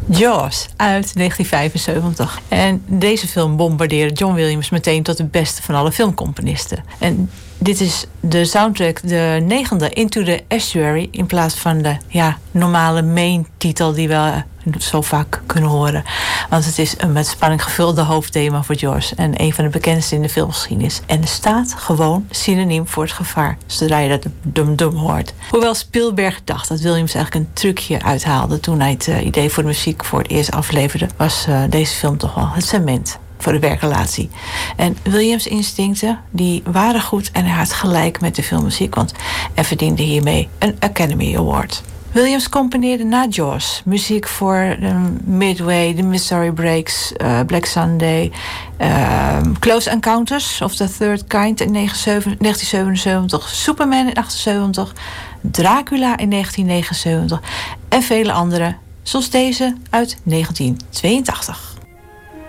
Jaws uit 1975. En deze film bombardeerde John Williams meteen tot de beste van alle filmcomponisten. En dit is de soundtrack, de 9e, Into the Estuary, in plaats van de normale main titel die we zo vaak kunnen horen. Want het is een met spanning gevulde hoofdthema voor Jaws en een van de bekendste in de filmgeschiedenis. En er staat gewoon synoniem voor het gevaar zodra je dat dum-dum hoort. Hoewel Spielberg dacht dat Williams eigenlijk een trucje uithaalde toen hij het idee voor de muziek voor het eerst afleverde, was deze film toch wel het cement voor de werkrelatie. En Williams' instincten, die waren goed en hij had gelijk met de filmmuziek, want hij verdiende hiermee een Academy Award. Williams componeerde na Jaws muziek voor Midway, The Missouri Breaks, Black Sunday, Close Encounters of the Third Kind in 1977, Superman in 1978, Dracula in 1979 en vele andere, zoals deze uit 1982.